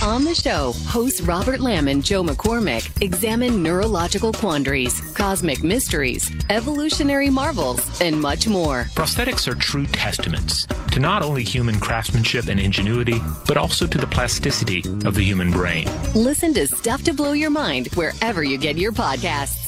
On the show, hosts Robert Lamb and Joe McCormick examine neurological quandaries, cosmic mysteries, evolutionary marvels, and much more. Prosthetics are true testaments to not only human craftsmanship and ingenuity, but also to the plasticity of the human brain. Listen to Stuff to Blow Your Mind wherever you get your podcasts.